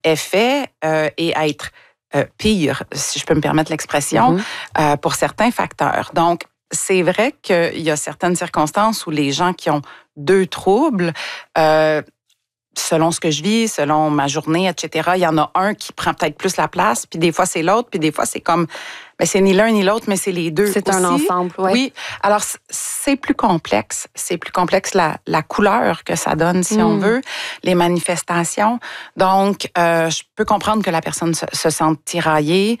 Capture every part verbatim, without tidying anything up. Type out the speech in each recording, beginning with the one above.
effet euh, et être euh, pire, si je peux me permettre l'expression, mm-hmm. euh, pour certains facteurs. Donc, c'est vrai qu'il y a certaines circonstances où les gens qui ont deux troubles, euh, selon ce que je vis, selon ma journée, et cetera, il y en a un qui prend peut-être plus la place, puis des fois c'est l'autre, puis des fois c'est comme, ben c'est ni l'un ni l'autre, mais c'est les deux c'est aussi. un ensemble, oui. Oui, alors c'est plus complexe, c'est plus complexe la, la couleur que ça donne, si mm. on veut, les manifestations. Donc, euh, je peux comprendre que la personne se, se sente tiraillée,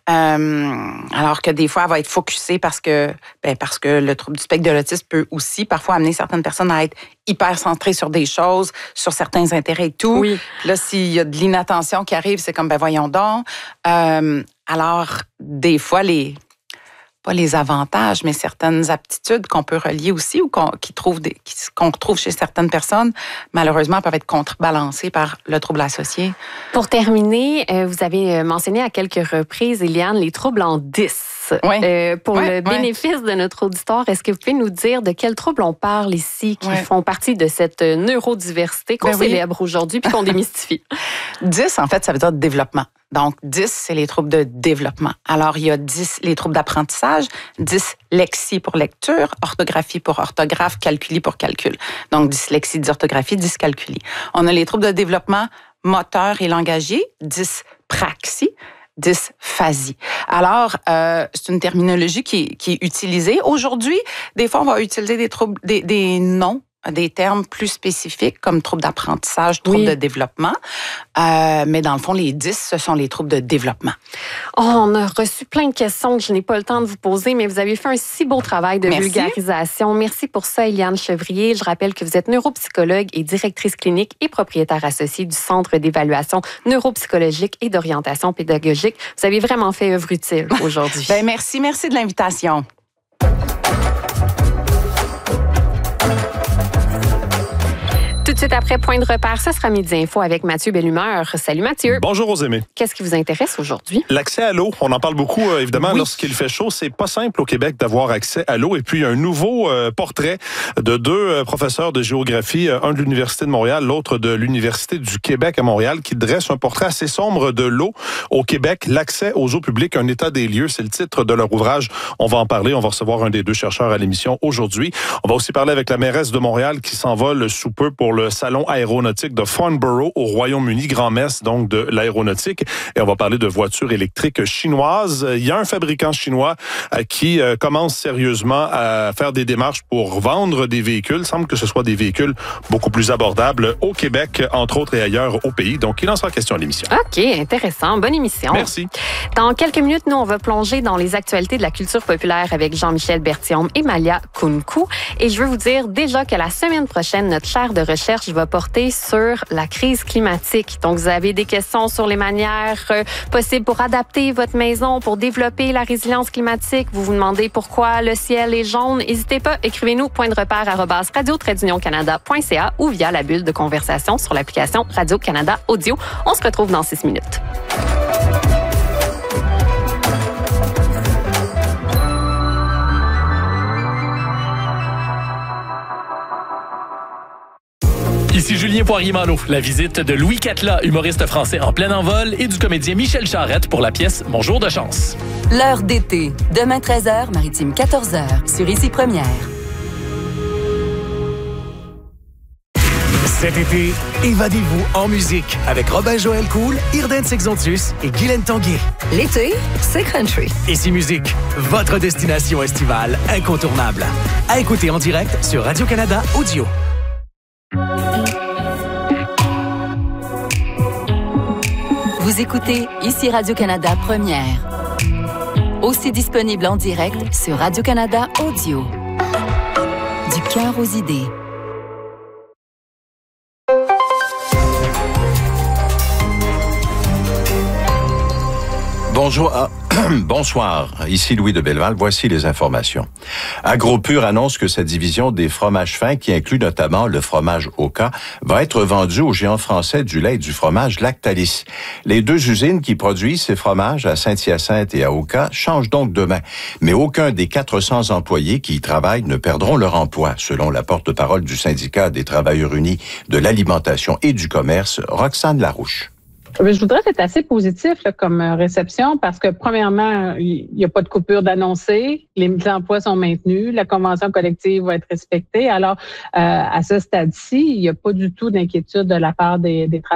euh, alors que des fois elle va être focusée parce que, ben parce que le trouble du spectre de l'autisme peut aussi parfois amener certaines personnes à être hyper centrées sur des choses, sur certains intérêts et tout. Oui. Là, s'il y a de l'inattention qui arrive, c'est comme, ben voyons donc. Euh, alors, des fois, les pas les avantages, mais certaines aptitudes qu'on peut relier aussi ou qu'on, qui trouve des, qu'on retrouve chez certaines personnes, malheureusement, peuvent être contrebalancées par le trouble associé. Pour terminer, vous avez mentionné à quelques reprises, Éliane, les troubles en dix. Oui. Euh, pour oui, le oui. bénéfice de notre auditoire, est-ce que vous pouvez nous dire de quels troubles on parle ici qui oui. font partie de cette neurodiversité qu'on ben célèbre oui. aujourd'hui puis qu'on démystifie? dix, en fait, ça veut dire développement. Donc, dix, c'est les troubles de développement. Alors, il y a dix, les troubles d'apprentissage, dyslexie pour lecture, orthographie pour orthographe, calculie pour calcul. Donc, dyslexie, dysorthographie, dyscalculie. On a les troubles de développement moteur et langagier, dyspraxie, dysphasie. Alors, euh, c'est une terminologie qui est, qui est utilisée. Aujourd'hui, des fois, on va utiliser des troubles, des, des noms, des termes plus spécifiques comme troubles d'apprentissage, troubles oui. de développement. Euh, mais dans le fond, les dix, ce sont les troubles de développement. Oh, on a reçu plein de questions que je n'ai pas le temps de vous poser, mais vous avez fait un si beau travail de Merci. vulgarisation. Merci pour ça, Éliane Chevrier. Je rappelle que vous êtes neuropsychologue et directrice clinique et propriétaire associée du Centre d'évaluation neuropsychologique et d'orientation pédagogique. Vous avez vraiment fait œuvre utile aujourd'hui. Ben, merci, merci de l'invitation. Tout de suite après Point de repère, ce sera Midi Info avec Mathieu Bellumeur. Salut Mathieu. Bonjour Rosemée. Qu'est-ce qui vous intéresse aujourd'hui? L'accès à l'eau. On en parle beaucoup, euh, évidemment, oui. lorsqu'il fait chaud. C'est pas simple au Québec d'avoir accès à l'eau. Et puis, un nouveau euh, portrait de deux euh, professeurs de géographie, euh, un de l'Université de Montréal, l'autre de l'Université du Québec à Montréal, qui dresse un portrait assez sombre de l'eau au Québec. L'accès aux eaux publiques, un état des lieux. C'est le titre de leur ouvrage. On va en parler. On va recevoir un des deux chercheurs à l'émission aujourd'hui. On va aussi parler avec la mairesse de Montréal qui s'envole sous peu pour le salon aéronautique de Farnborough au Royaume-Uni, grand-messe donc de l'aéronautique. Et on va parler de voitures électriques chinoises. Il y a un fabricant chinois qui commence sérieusement à faire des démarches pour vendre des véhicules. Il semble que ce soit des véhicules beaucoup plus abordables au Québec, entre autres, et ailleurs au pays. Donc, il en sera question à l'émission. OK, intéressant. Bonne émission. Merci. Dans quelques minutes, nous, on va plonger dans les actualités de la culture populaire avec Jean-Michel Berthiaume et Malia Kunku. Et je veux vous dire déjà que la semaine prochaine, notre chaire de recherche va porter sur la crise climatique. Donc, vous avez des questions sur les manières euh, possibles pour adapter votre maison, pour développer la résilience climatique. Vous vous demandez pourquoi le ciel est jaune. N'hésitez pas, écrivez-nous point de repère arobase radio tiret union canada point c a ou via la bulle de conversation sur l'application Radio-Canada Audio. On se retrouve dans six minutes. Ici Julien Poirier-Malo. La visite de Louis Catla, humoriste français en plein envol, et du comédien Michel Charette pour la pièce Mon jour de chance. L'heure d'été. Demain treize heures, Maritime quatorze heures, sur Ici Première. Cet été, évadez-vous en musique avec Robin-Joël Cool, Irden Sexontus et Guylaine Tanguay. L'été, c'est country. Ici Musique, votre destination estivale incontournable. À écouter en direct sur Radio-Canada Audio. Vous écoutez Ici Radio-Canada Première. Aussi disponible en direct sur Radio-Canada Audio. Du cœur aux idées. Bonjour, ah, bonsoir, ici Louis de Belleval, voici les informations. AgroPure annonce que sa division des fromages fins, qui inclut notamment le fromage Oka, va être vendue aux géants français du lait et du fromage Lactalis. Les deux usines qui produisent ces fromages à Saint-Hyacinthe et à Oka changent donc demain. Mais aucun des quatre cents employés qui y travaillent ne perdront leur emploi, selon la porte-parole du syndicat des travailleurs unis de l'alimentation et du commerce, Roxane Larouche. Je voudrais être assez positif là, comme réception parce que, premièrement, il n'y a pas de coupure d'annoncer, les emplois sont maintenus, la convention collective va être respectée. Alors, euh, à ce stade-ci, il n'y a pas du tout d'inquiétude de la part des, des travailleurs.